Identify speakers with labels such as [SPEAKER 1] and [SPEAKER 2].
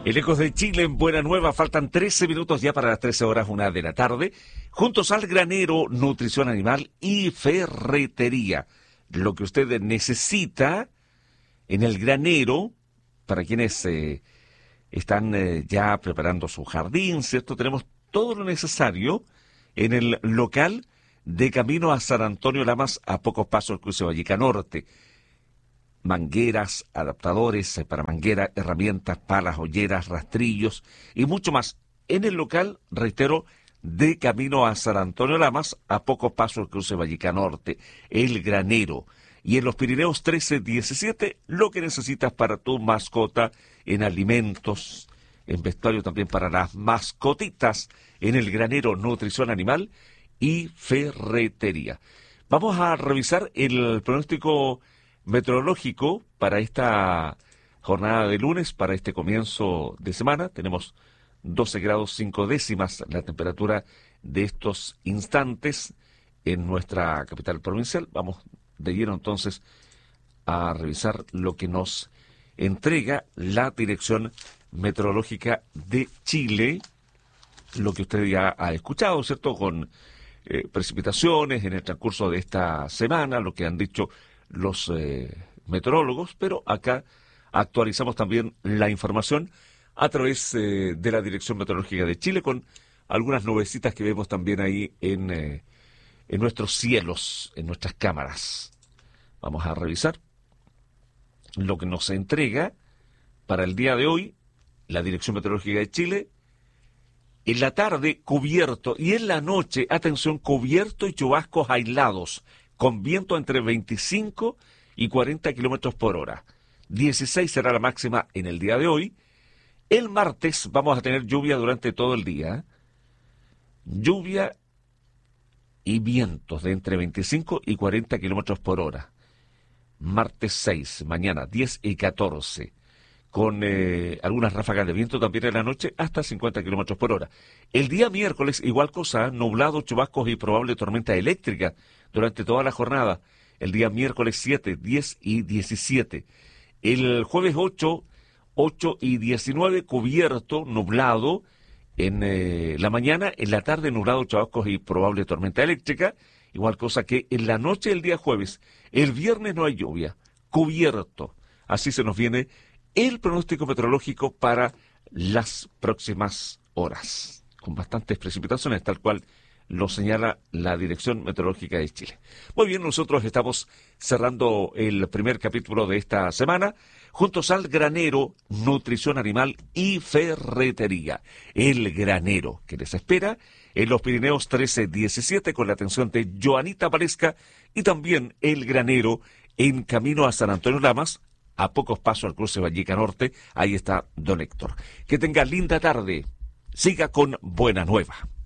[SPEAKER 1] El Ecos de Chile en Buena Nueva, faltan 13 minutos ya para las 13 horas, 1 de la tarde, juntos al granero, nutrición animal y ferretería. Lo que usted necesita en el granero, para quienes están ya preparando su jardín, ¿cierto? Tenemos todo lo necesario en el local de camino a San Antonio Lamas, a pocos pasos del cruce Valleca Norte. Mangueras, adaptadores para manguera, herramientas, palas, olleras, rastrillos y mucho más. En el local, reitero, de camino a San Antonio Lamas, a pocos pasos del cruce Valleca Norte, el granero. Y en los Pirineos 13-17, lo que necesitas para tu mascota en alimentos, en vestuario también para las mascotitas, en el granero, nutrición animal y ferretería. Vamos a revisar el pronóstico meteorológico para esta jornada de lunes, para este comienzo de semana. Tenemos 12 grados 5 décimas la temperatura de estos instantes en nuestra capital provincial. Vamos de lleno entonces a revisar lo que nos entrega la Dirección Meteorológica de Chile, lo que usted ya ha escuchado, ¿cierto? Con precipitaciones en el transcurso de esta semana, lo que han dicho los meteorólogos, pero acá actualizamos también la información a través de la Dirección Meteorológica de Chile, con algunas nubecitas que vemos también ahí en nuestros cielos, en nuestras cámaras. Vamos a revisar lo que nos entrega para el día de hoy la Dirección Meteorológica de Chile. En la tarde, cubierto, y en la noche, atención, cubierto y chubascos aislados, con viento entre 25 y 40 kilómetros por hora. 16 será la máxima en el día de hoy. El martes vamos a tener lluvia durante todo el día. Lluvia y vientos de entre 25 y 40 kilómetros por hora. Martes 6, mañana 10 y 14. Con algunas ráfagas de viento también en la noche hasta 50 kilómetros por hora. El día miércoles, igual cosa, nublado, chubascos y probable tormenta eléctrica durante toda la jornada. El día miércoles 7, 10 y 17. El jueves 8 y 19, cubierto, nublado en la mañana, en la tarde nublado, chubascos y probable tormenta eléctrica. Igual cosa que en la noche del día jueves. El viernes no hay lluvia, cubierto. Así se nos viene el pronóstico meteorológico para las próximas horas, con bastantes precipitaciones, tal cual lo señala la Dirección Meteorológica de Chile. Muy bien, nosotros estamos cerrando el primer capítulo de esta semana, juntos al granero, nutrición animal y ferretería. El granero, que les espera en los Pirineos 13-17, con la atención de Joanita Valesca, y también el granero en camino a San Antonio Lamas, a pocos pasos al cruce Valleca Norte. Ahí está don Héctor. Que tenga linda tarde. Siga con Buena Nueva.